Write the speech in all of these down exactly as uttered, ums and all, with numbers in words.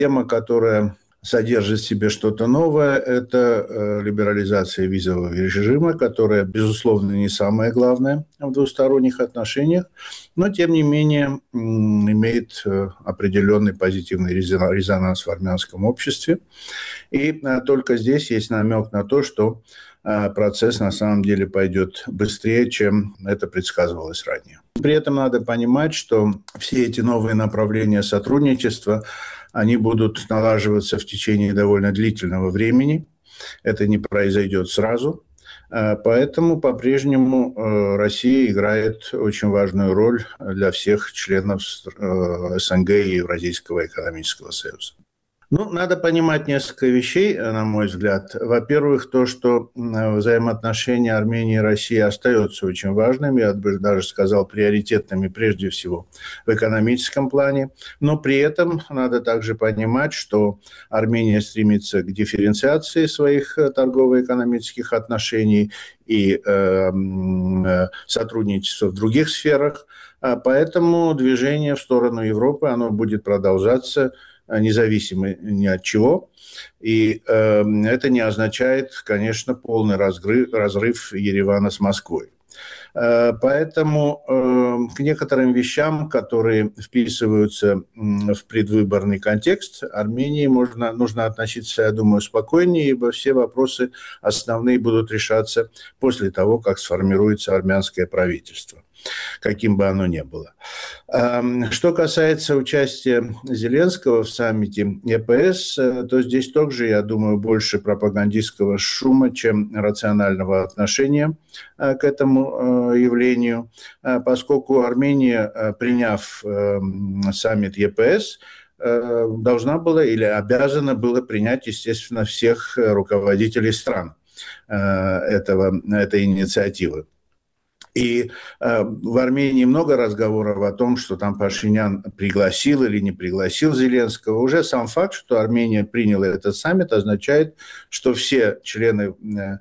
Тема, которая содержит в себе что-то новое, это либерализация визового режима, которая, безусловно, не самое главное в двусторонних отношениях, но, тем не менее, имеет определенный позитивный резонанс в армянском обществе. И только здесь есть намек на то, что процесс на самом деле пойдет быстрее, чем это предсказывалось ранее. При этом надо понимать, что все эти новые направления сотрудничества, они будут налаживаться в течение довольно длительного времени. Это не произойдет сразу. Поэтому по-прежнему Россия играет очень важную роль для всех членов СНГ и Евразийского экономического союза. Ну, надо понимать несколько вещей, на мой взгляд. Во-первых, то, что взаимоотношения Армении и России остаются очень важными, я бы даже сказал, приоритетными прежде всего в экономическом плане. Но при этом надо также понимать, что Армения стремится к дифференциации своих торгово-экономических отношений и э, сотрудничества в других сферах. Поэтому движение в сторону Европы, оно будет продолжаться независимо ни от чего. И э, это не означает, конечно, полный разрыв, разрыв Еревана с Москвой. Э, поэтому э, к некоторым вещам, которые вписываются в предвыборный контекст, Армении можно, нужно относиться, я думаю, спокойнее, ибо все вопросы основные будут решаться после того, как сформируется армянское правительство, каким бы оно ни было. Что касается участия Зеленского в саммите ЕПС, то здесь тоже, я думаю, больше пропагандистского шума, чем рационального отношения к этому явлению, поскольку Армения, приняв саммит ЕПС, должна была или обязана была принять, естественно, всех руководителей стран этого, этой инициативы. И э, в Армении много разговоров о том, что там Пашинян пригласил или не пригласил Зеленского. Уже сам факт, что Армения приняла этот саммит, означает, что все члены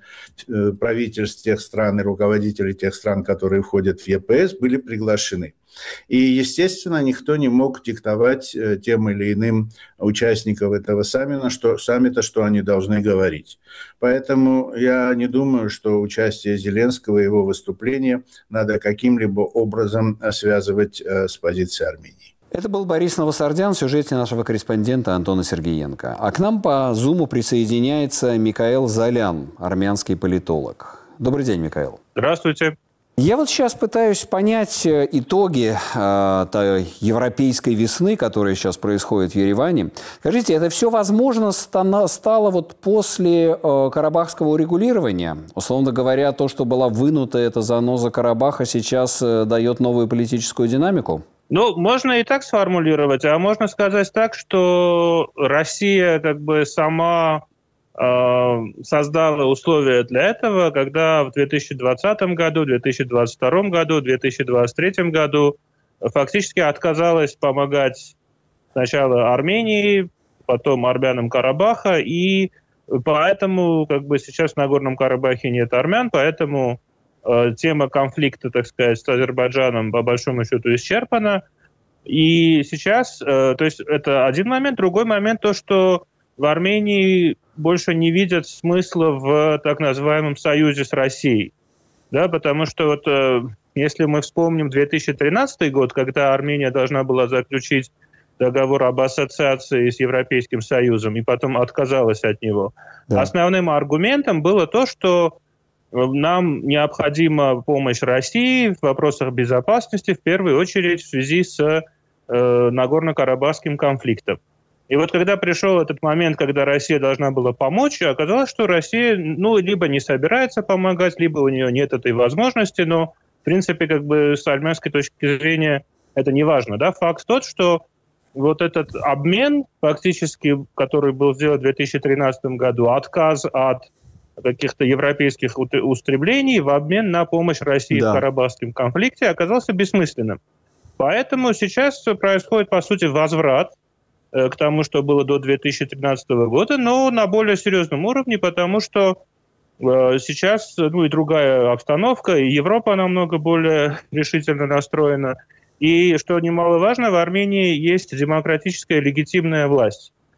э, правительств тех стран и руководители тех стран, которые входят в ЕПС, были приглашены. И, естественно, никто не мог диктовать тем или иным участникам этого саммита, что, саммита, что они должны говорить. Поэтому я не думаю, что участие Зеленского и его выступление надо каким-либо образом связывать с позицией Армении. Это был Борис Новосардян в сюжете нашего корреспондента Антона Сергеенко. А к нам по Зуму присоединяется Микаэл Золян, армянский политолог. Добрый день, Микаэл. Здравствуйте. Я вот сейчас пытаюсь понять итоги э, той европейской весны, которая сейчас происходит в Ереване. Скажите, это все возможно стало, стало вот после э, карабахского урегулирования? Условно говоря, то, что была вынута эта заноза Карабаха, сейчас э, дает новую политическую динамику? Ну, можно и так сформулировать, а можно сказать так, что Россия как бы сама создала условия для этого, когда в две тысячи двадцатом году, две тысячи двадцать втором году, две тысячи двадцать третьем году фактически отказалась помогать сначала Армении, потом армянам Карабаха, и поэтому как бы сейчас в Нагорном Карабахе нет армян, поэтому э, тема конфликта, так сказать, с Азербайджаном по большому счету исчерпана. И сейчас, э, то есть это один момент, другой момент то, что в Армении больше не видят смысла в так называемом союзе с Россией. Да, потому что вот, э, если мы вспомним две тысячи тринадцатый год, когда Армения должна была заключить договор об ассоциации с Европейским Союзом и потом отказалась от него, да. Основным аргументом было то, что нам необходима помощь России в вопросах безопасности, в первую очередь в связи с э, Нагорно-Карабахским конфликтом. И вот когда пришел этот момент, когда Россия должна была помочь, оказалось, что Россия, ну, либо не собирается помогать, либо у нее нет этой возможности, но, в принципе, как бы с армянской точки зрения это не важно, да. Факт тот, что вот этот обмен, фактически, который был сделан в две тысячи тринадцатом году, отказ от каких-то европейских устремлений в обмен на помощь России да. в Карабахском конфликте, оказался бессмысленным. Поэтому сейчас происходит, по сути, возврат к тому, что было до две тысячи тринадцатого года, но на более серьезном уровне, потому что э, сейчас ну, и другая обстановка, и Европа намного более решительно настроена. И, что немаловажно, в Армении есть демократическая легитимная власть.